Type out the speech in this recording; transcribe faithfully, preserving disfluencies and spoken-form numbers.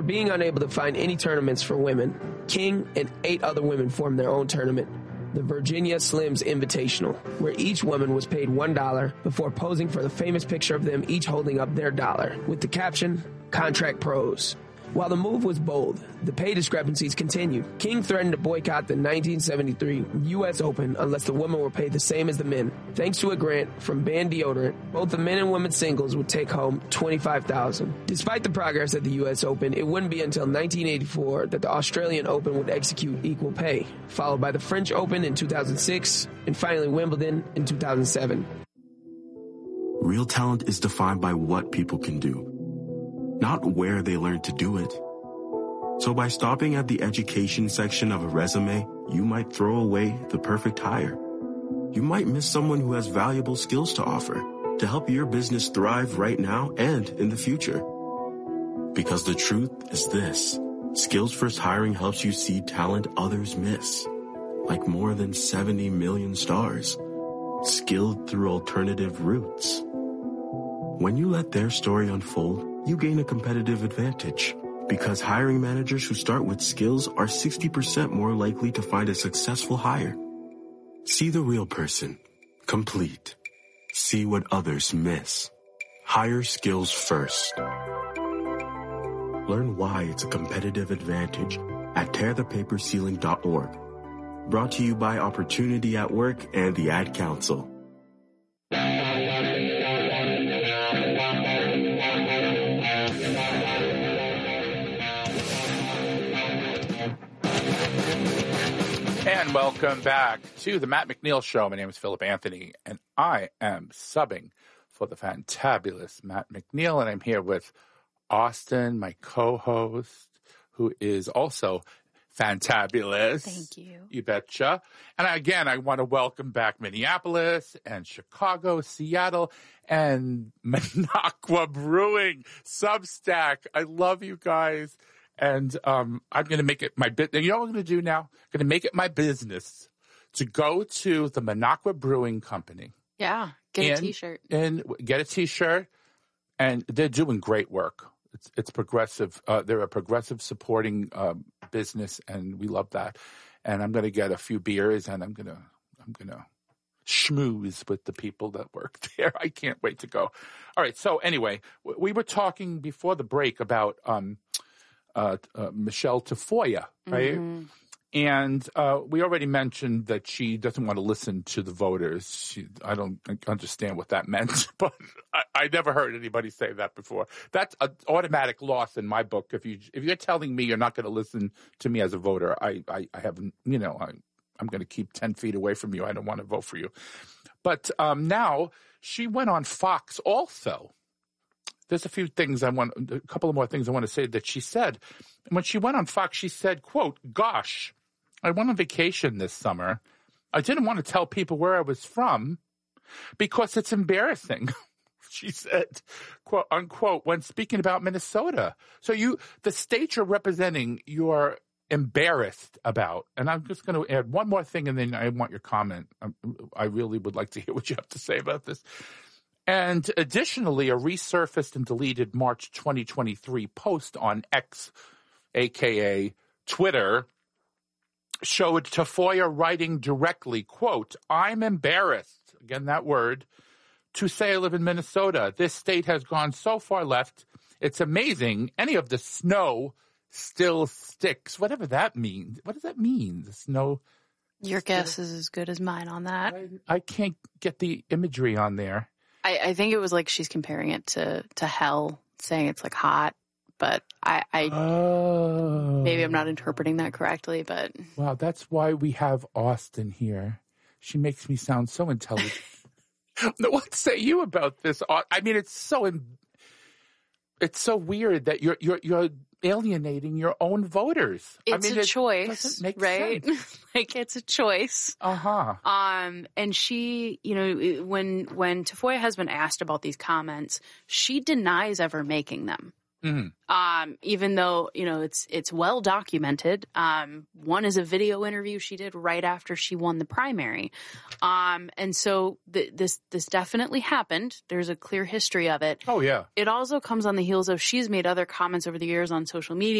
being unable to find any tournaments for women, King and eight other women formed their own tournament, the Virginia Slims Invitational, where each woman was paid one dollar before posing for the famous picture of them each holding up their dollar, with the caption, Contract Pros. While the move was bold, the pay discrepancies continued. King threatened to boycott the nineteen seventy-three U S Open unless the women were paid the same as the men. Thanks to a grant from Band Deodorant, both the men and women singles would take home twenty-five thousand dollars. Despite the progress at the U S Open, it wouldn't be until nineteen eighty-four that the Australian Open would execute equal pay, followed by the French Open in two thousand six, and finally Wimbledon in two thousand seven. Real talent is defined by what people can do, not where they learn to do it. So by stopping at the education section of a resume, you might throw away the perfect hire. You might miss someone who has valuable skills to offer to help your business thrive right now and in the future. Because the truth is this: Skills First Hiring helps you see talent others miss, like more than seventy million stars, skilled through alternative routes. When you let their story unfold, you gain a competitive advantage, because hiring managers who start with skills are sixty percent more likely to find a successful hire. See the real person, complete. See what others miss. Hire skills first. Learn why it's a competitive advantage at tear the paper ceiling dot org. Brought to you by Opportunity at Work and the Ad Council. And welcome back to the Matt McNeil Show. My name is Philip Anthony, and I am subbing for the fantabulous Matt McNeil, and I'm here with Austin, my co-host, who is also fantabulous. Thank you. You betcha. And again, I want to welcome back Minneapolis and Chicago, Seattle, and Minocqua Brewing, Substack. I love you guys. And um, I'm going to make it my business. You know what I'm going to do now? I'm going to make it my business to go to the Minocqua Brewing Company. Yeah, get and, a T-shirt. And get a T-shirt. And they're doing great work. It's it's progressive. Uh, they're a progressive supporting uh, business, and we love that. And I'm going to get a few beers, and I'm going to I'm going to schmooze with the people that work there. I can't wait to go. All right. So anyway, we were talking before the break about um, uh, uh, Michelle Tafoya, right? Mm-hmm. And uh, we already mentioned that she doesn't want to listen to the voters. She, I don't understand what that meant, but I, I never heard anybody say that before. That's an automatic loss in my book. If you if you're telling me you're not going to listen to me as a voter, I I, I haven't. You know, I, I'm going to keep ten feet away from you. I don't want to vote for you. But um, now she went on Fox also. There's a few things I want, a couple of more things I want to say that she said. When she went on Fox, she said, "Quote, gosh, I went on vacation this summer. I didn't want to tell people where I was from because it's embarrassing," she said, quote unquote, when speaking about Minnesota. So you, the state you're representing, you're embarrassed about. And I'm just going to add one more thing, and then I want your comment. I really would like to hear what you have to say about this. And additionally, a resurfaced and deleted March twenty twenty-three post on X, a k a. Twitter, showed Tafoya writing directly, quote, "I'm embarrassed," again that word, "to say I live in Minnesota. This state has gone so far left. It's amazing any of the snow still sticks." Whatever that means. What does that mean? The snow. Your still... guess is as good as mine on that. I, I can't get the imagery on there. I, I think it was like she's comparing it to, to hell, saying it's like hot. But I, I oh. maybe I'm not interpreting that correctly, but. Wow, that's why we have Austin here. She makes me sound so intelligent. What say you about this? I mean, it's so, it's so weird that you're, you're, you're alienating your own voters. It's I mean, a it choice, right? Like it's a choice. Uh-huh. Um, and she, you know, when, when Tafoya has been asked about these comments, she denies ever making them. Mm-hmm. Um, even though, you know, it's, it's well documented. Um, one is a video interview she did right after she won the primary. Um, and so th- this, this definitely happened. There's a clear history of it. Oh, yeah. It also comes on the heels of she's made other comments over the years on social media